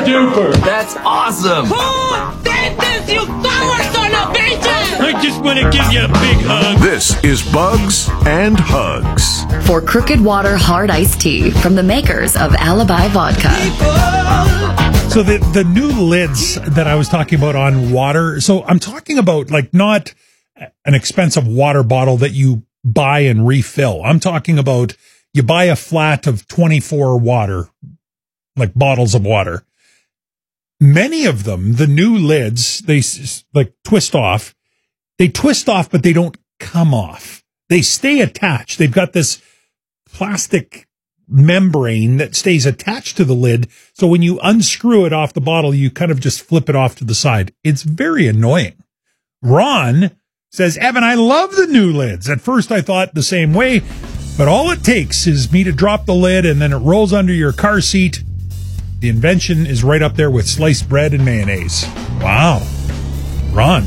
duper. That's awesome. Who did this, you coward son of bitches? I just want to give you a big hug. This is Bugs and Hugs. For Crooked Water Hard Iced Tea from the makers of Alibi Vodka. So the new lids that I was talking about on water, so I'm talking about like not an expensive water bottle that you buy and refill. I'm talking about you buy a flat of 24 water, like bottles of water. Many of them, the new lids, they like twist off. They twist off, but they don't come off. They stay attached. They've got this plastic membrane that stays attached to the lid. So when you unscrew it off the bottle, you kind of just flip it off to the side. It's very annoying. Ron says, Evan, I love the new lids. At first I thought the same way, but all it takes is me to drop the lid and then it rolls under your car seat. The invention is right up there with sliced bread and mayonnaise. Wow. Ron,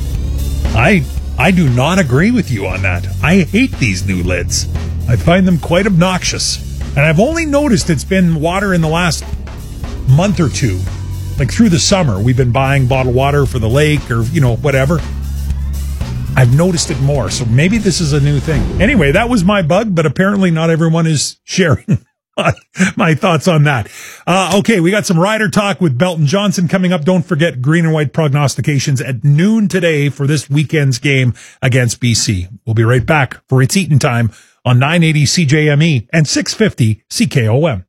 I do not agree with you on that. I hate these new lids. I find them quite obnoxious. And I've only noticed it's been water in the last month or two. Like through the summer, we've been buying bottled water for the lake or, whatever. I've noticed it more. So maybe this is a new thing. Anyway, that was my bug, but apparently not everyone is sharing my thoughts on that. Okay, we got some Rider Talk with Belton Johnson coming up. Don't forget green and white prognostications at noon today for this weekend's game against BC. We'll be right back for It's Eaton Time on 980 CJME and 650 CKOM.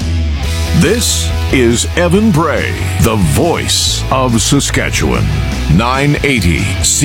This is Evan Bray, the voice of Saskatchewan. 980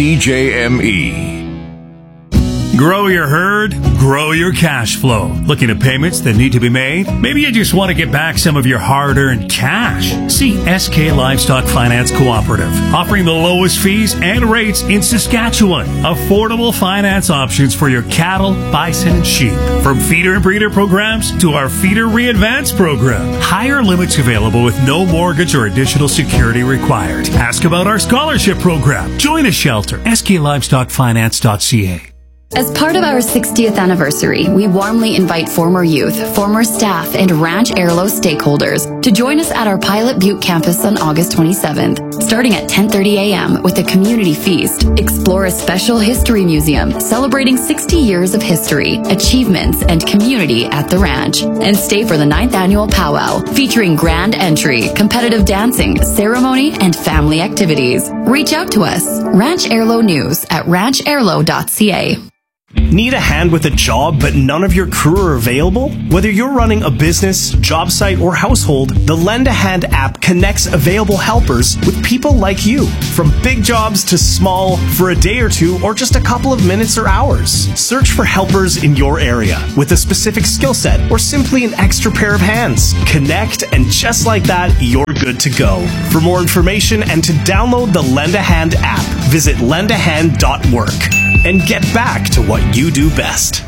CJME. Grow your herd, grow your cash flow. Looking at payments that need to be made? Maybe you just want to get back some of your hard-earned cash. See SK Livestock Finance Cooperative, offering the lowest fees and rates in Saskatchewan. Affordable finance options for your cattle, bison, and sheep. From feeder and breeder programs to our Feeder Re-Advance program. Higher limits available with no mortgage or additional security required. Ask about our scholarship program. Join a shelter. sklivestockfinance.ca. As part of our 60th anniversary, we warmly invite former youth, former staff, and Ranch Airlo stakeholders to join us at our Pilot Butte campus on August 27th, starting at 10:30 a.m. with a community feast. Explore a special history museum celebrating 60 years of history, achievements, and community at the ranch. And stay for the 9th annual powwow, featuring grand entry, competitive dancing, ceremony, and family activities. Reach out to us, Ranch Airlo News at ranchairlo.ca. Need a hand with a job but none of your crew are available? Whether you're running a business, job site, or household, the Lend a Hand app connects available helpers with people like you. From big jobs to small, for a day or two, or just a couple of minutes or hours. Search for helpers in your area with a specific skill set or simply an extra pair of hands. Connect, and just like that, you're good to go. For more information and to download the Lend a Hand app, visit lendahand.work. And get back to what you do best.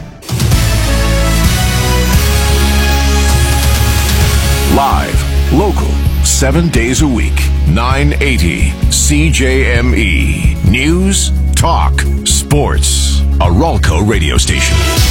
Live, local, 7 days a week. 980 CJME. News, talk, sports. A Ralco radio station.